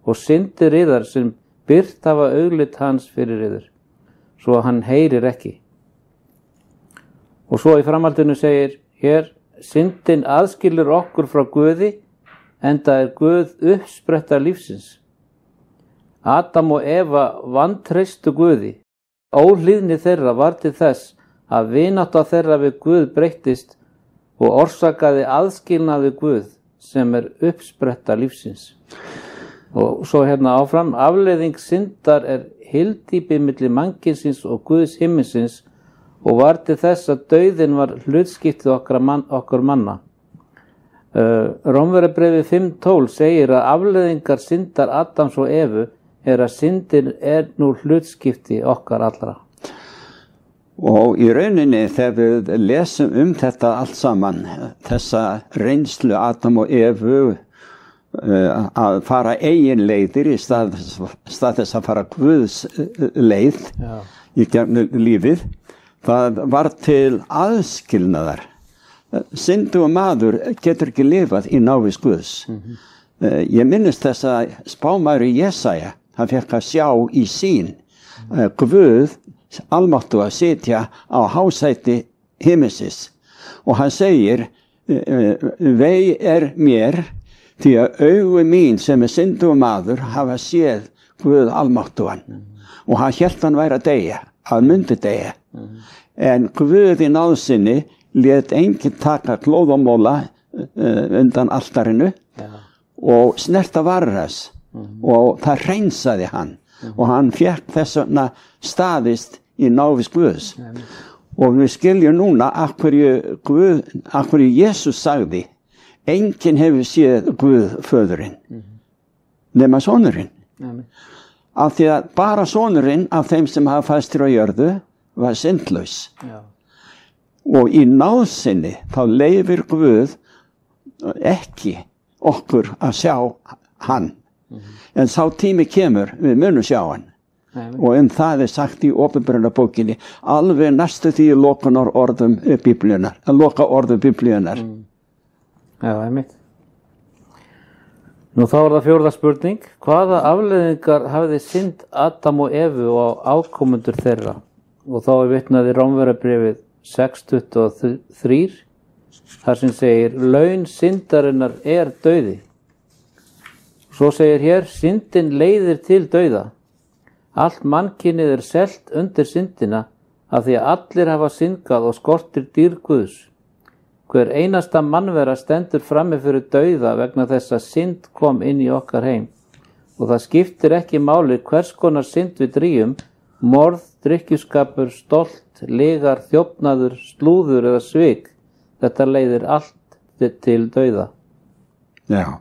og syndir yðar sem birt hafa auglit hans fyrir yður, svo hann heyrir ekki. Og svo í framhaldinu segir hér, syndin aðskilur okkur frá Guði, enda Guð uppspretta lífsins. Adam og Eva vantreystu Guði. Óhlýðni þeirra var til þess að vinátta þeirra við Guð breyttist og orsakaði aðskilnað við Guð sem uppspretta lífsins. Og svo hérna áfram, afleiðing syndar hyldýpi milli mannkynsins og Guðs himminsins og var til þess að dauðinn var hlutskiptið okkar manna. Rómverjabréfið 5:12 segir að afleiðingar syndar Adams og Evu að syndin nú hlutskipti okkar allra. Og í rauninni þegar við lesum þetta allt saman, þessa reynslu Adam og Evu að fara eigin leiðir í stað þess að fara Guðs leið í gegnum lífið, það var til aðskilnaðar. Syndugur maður getur ekki lifað í návist Guðs. Ég minnist þess að spámaður Jesaja, hann fékk að sjá í sýn Guð almáttuga að sitja á hásæti himminsins og hann segir, vei mér, því að augu mín sem syndugur maður hafa séð Guð almáttugan og hann hélt hann væri að deyja, hann myndi deyja. En Guð í náðsinni lét enginn taka klóðamóla undan altarinu og snerta varras og það hreinsaði hann og hann fékk þess vegna staðist í návist Guðs. Og við skiljum núna af hverju Jesús sagði, enginn hefur séð Guð föðurinn nema sonurinn. Af því að bara sonurinn af þeim sem hafa fæstir á jörðu var syndlaus. Og í náðsinni þá leyfir Guð ekki okkur að sjá hann. En sá tími kemur, við munum sjá hann. Og það sagt í Åpenbarunarbókinni, alveg næstu því lokaorðum Biblíunar. Já, einmitt. Nú þá það fjórða spurning. Hvaða afleiðingar hafði synd Adam og Evu og afkomendur þeirra? Og þá vitnað í Rómverjabréfið 6:23, þar sem segir, laun syndarinnar dauði. Svo segir hér, syndin leiðir til dauða. Allt mannkynið selt undir syndina af því að allir hafa syndgað og skortir dýrð Guðs. Hver einasta mannvera stendur frammi fyrir dauða vegna þess að synd kom inn í okkar heim. Og það skiptir ekki máli hvers konar synd við drýjum, morð, drykkjuskapur, stolt, lygar, þjófnaður, slúður eða svik. Þetta leiðir allt til dauða. Já,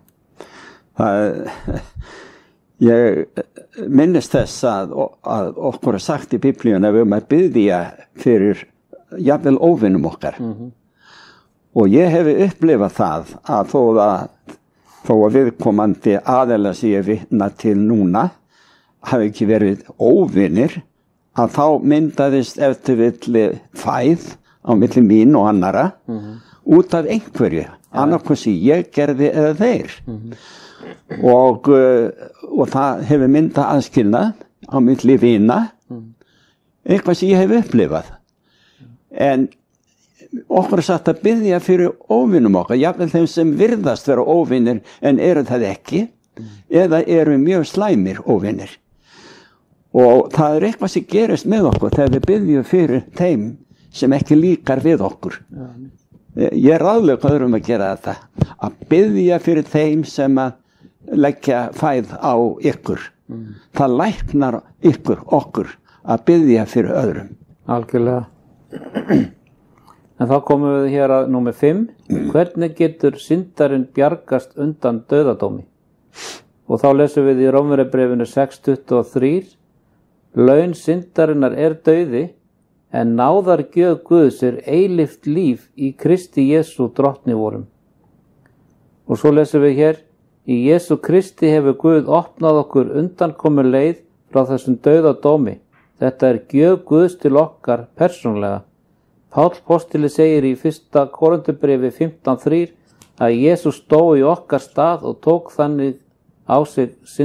ég minnist þess að okkur sagt í Biblíunni að við að biðja fyrir jafnvel óvinum okkar. Og ég hefi upplifað það að þó að viðkomandi aðeila sem ég vitna til núna hafi ekki verið óvinir, að þá myndaðist eftir villi fæð á milli mín og annara út af einhverju, annarkvæmst ég gerði eða þeir. Og það hefur myndað aðskilnað á milli vina, eitthvað sem ég hef upplifað. En okkur satt að biðja fyrir óvinum okkar, jafnvel þeim sem virðast vera óvinir en eru það ekki, eða eru mjög slæmir óvinir. Og það eitthvað sem gerist með okkur þegar við biðjum fyrir þeim sem ekki líkar við okkur. Ég ráðlega öðrum að gera þetta, að biðja fyrir þeim sem að leggja fæð á ykkur. Það læknar okkur að biðja fyrir öðrum. Algjörlega. En þá komum við hér að númer 5. Hvernig getur syndarinn bjargast undan dauðadómi? Og þá lesum við í Rómverjabréfinu 6:23. Laun syndarinnar dauði, en náðargjöf Guðs eilíft líf í Kristi Jesú drottni vorum. Og svo lesum við hér, í Jesú Kristi hefur Guð opnað okkur undankomu leið frá þessum dauðadómi. Þetta gjöf Guðs til okkar persónlega. Páll postuli segir í 1. Korinthubréfi 15:3 að Jesús dó í okkar stað og tók þannig á sig